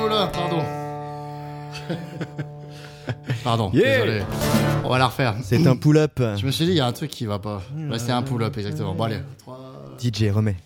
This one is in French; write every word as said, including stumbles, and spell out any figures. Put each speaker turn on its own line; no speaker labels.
oula, pardon. Pardon,
Yeah.
désolé. On va la refaire.
C'est un pull-up.
Je me suis dit, il y a un truc qui va pas. Ouais, c'était un pull-up, exactement. Bon, allez.
D J, remets.